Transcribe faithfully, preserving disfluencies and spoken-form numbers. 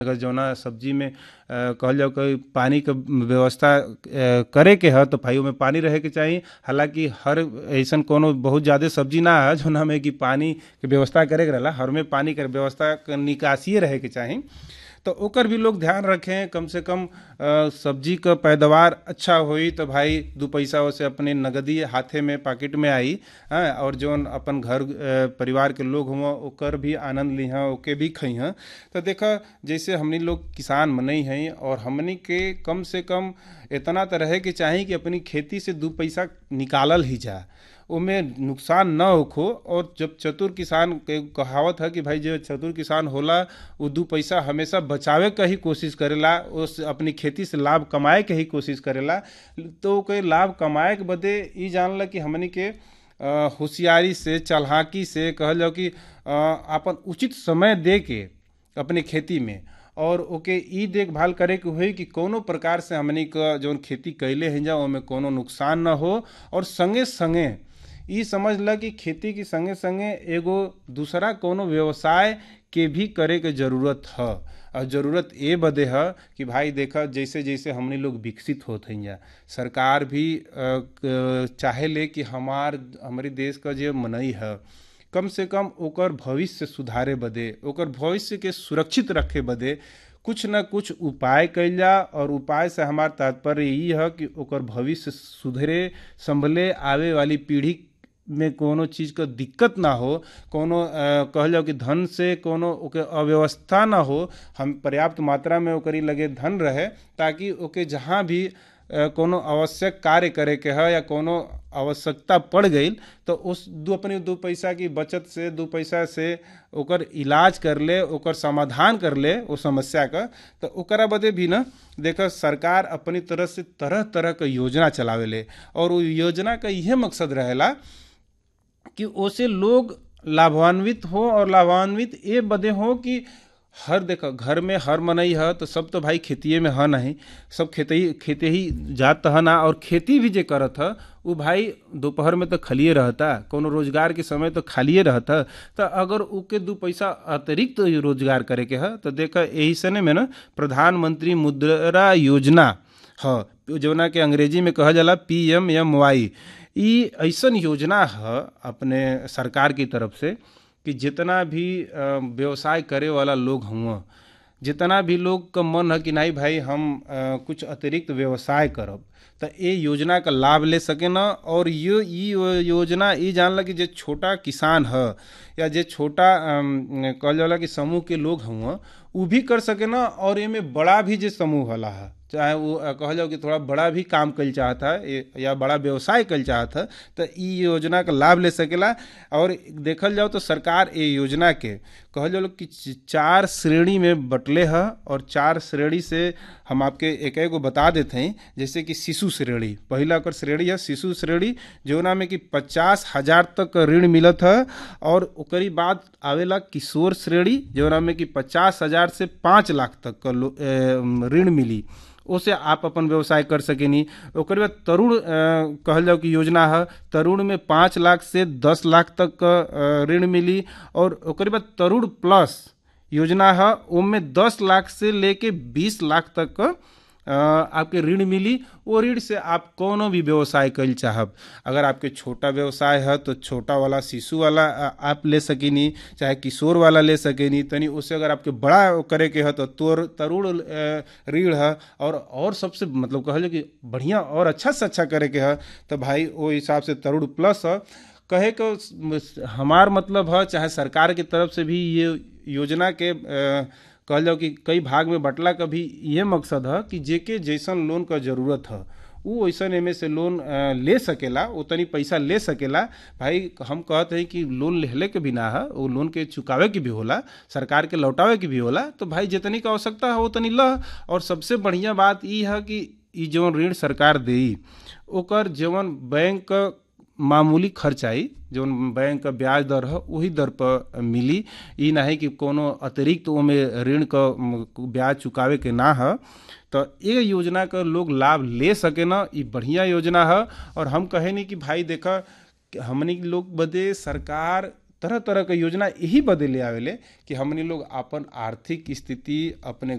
अगर जौना सब्जी में अ, कहल जाओ कि पानी क व्यवस्था अ, करे के ह तो भाई ओमे पानी रहे के चाही। हालांकि हर ऐसन कोनो बहुत ज्यादा सब्जी ना है जौना में कि पानी के व्यवस्था करे के रहेला, हर में पानी के व्यवस्था क निकासिए रहे के चाही। तो ओकर भी लोग ध्यान रखें, कम से कम अ, सब्जी क पैदावार अच्छा होई तो भाई दू पैसा ओसे अपने नगदी हाथे में पॉकेट में आई। हाँ, और जौन अपन घर अ, परिवार के लोग हुआ ओकर भी आनंद लिहा, ओके भी खइहा। तो देखा जैसे हमनी लोग किसान मनई हैं और हमनी के कम से कम इतना तो रहे के चाही कि अपनी खेती से दू पैसा निकालल ही जा, उमें नुकसान न होखो। और जब चतुर किसान के कहावत है कि भाई जो चतुर किसान होला वो दू पैसा हमेशा बचावे का ही कोशिश करेला, उस अपनी खेती से लाभ कमाए के ही कोशिश करेला। तो कोई लाभ कमाए के बदे ई जानला कि हमनी के अ, होशियारी से, चालाकी से, कहल जाओ कि अ, अपन उचित समय दे के अपने खेती में और ओके ई देखभाल करे के होई कि कोनो प्रकार से हमनी का जौन खेती कैले हैं जा ओमे कोनो नुकसान न हो। और संगे संगे ई समझ ल कि खेती के संगे संगे एगो दूसरा कोनो व्यवसाय के भी करे के जरूरत है। और ज़रूरत ए बदे है कि भाई देखा जैसे जैसे हमने लोग विकसित होत हैं जा, सरकार भी चाहे ले कि हमार हमारे देश का जो मनई है कम से कम ओकर भविष्य सुधारे बदे, ओकर भविष्य के सुरक्षित रखे बदे कुछ न कुछ उपाय कैल जा। और उपाय से हमार तात्पर्य यही है कि ओकर भविष्य सुधरे, संभले, आवे वाली पीढ़ी में कोनो चीज़ का दिक्कत ना हो, कोनो कहल जाओ कि धन से कोनो ओके अव्यवस्था ना हो, हम पर्याप्त मात्रा में ओकरी लगे धन रहे ताकि ओके जहाँ भी कोनो आवश्यक कार्य करे के है या कोनो आवश्यकता पड़ गई तो उस दो अपने दो पैसा की बचत से, दो पैसा से ओकर इलाज कर ले, ओकर समाधान कर ले वो समस्या का। तो ओकरा बदे भी ना देखा सरकार अपनी तरह से तरह तरह का योजना चलावे ले और वो योजना का यह मकसद रहेला कि ओसे लोग लाभान्वित हो। और लाभान्वित ये बदे हो कि हर देखा घर में हर मनई है तो सब तो भाई खेतिए में है नहीं, सब खेते ही खेते ही जात है ना। और खेती भी जे करत है वो भाई दोपहर में तो खालिए रहता, कोनो रोजगार के समय तो खालिए रहता। तो अगर उके दो पैसा अतिरिक्त तो रोजगार करे के है तो देखा यही सने में ना प्रधानमंत्री मुद्रा योजना है, जोना के अंग्रेजी में कहा जाला पी एम एम वाई। ई ऐसन योजना है अपने सरकार की तरफ से कि जितना भी व्यवसाय करे वाला लोग हुआ, जितना भी लोग का मन है कि नहीं भाई हम आ, कुछ अतिरिक्त व्यवसाय करब तो ये योजना का लाभ ले सके ना। और ये ये योजना ये जानला कि जे छोटा किसान है या जे छोटा कहल जाला कि समूह के लोग हुआ वो भी कर सके ना। और ये में बड़ा भी जे समूह वाला है, चाहे वो कहल जाओ कि थोड़ा बड़ा भी काम कल चाहता है या बड़ा व्यवसाय कल चाहता है तो ई योजना का लाभ ले सकेला। और देखल जाओ तो सरकार ये योजना के कहल जाओ कि चार श्रेणी में बटले है और चार श्रेणी से हम आपके एक एक को बता देते हैं। जैसे कि शिशु श्रेणी, पहला कर श्रेणी है शिशु श्रेणी जोना में कि पचास हजार तक ऋण मिलत है। और ओकरी बाद आवेला किशोर श्रेणी जोना में कि पचास हजार से पाँच लाख तक का ऋण मिली, उसे आप अपन व्यवसाय कर सकेनी। ओकर बाद तरुण कहल जाओ कि योजना है, तरुण में पाँच लाख से दस लाख तक का ऋण मिली। और ओकर बाद तरुण प्लस योजना है, उनमें दस लाख से लेके बीस लाख तक का आपके ऋण मिली। वो ऋण से आप कोनो भी व्यवसाय कर चाहब, अगर आपके छोटा व्यवसाय है तो छोटा वाला शिशु वाला आप ले सकेनी, चाहे किशोर वाला ले सकेनी। तनी उससे अगर आपके बड़ा करे के है तो तोर तरुण ऋण है। और और सबसे मतलब कहल कि बढ़िया और अच्छा से अच्छा करे के है तो भाई वो हिसाब से तरुण प्लस है। कहे को हमार मतलब है चाहे सरकार की तरफ से भी ये योजना के आ, कहल जाओ कि कई भाग में बटला का भी ये मकसद है कि जेके जैसन लोन का जरूरत है वो वैसन एमे से लोन ले सकेला, उतनी पैसा ले सकेला। भाई हम कहते हैं कि लोन लेहले के भी ना है, वो लोन के चुकावे के भी होला, सरकार के लौटावे के भी होला। तो भाई जितनी का आवश्यकता है उतनी ल। और सबसे बढ़िया बात ये है कि ये जवन ऋण सरकार देई ओकर जवन बैंक मामूली खर्च आई, जो बैंक का ब्याज दर है वही दर पर मिली। ये नहीं कि कोनो अतिरिक्त ओमे ऋण का ब्याज चुकावे के ना है। तो ये योजना का लोग लाभ ले सके ना, ये बढ़िया योजना है। और हम कहे नहीं कि भाई देखा हमनी लोग बदे सरकार तरह तरह के योजना यही बदे ले आवेले कि हमनी लोग अपन आर्थिक स्थिति अपने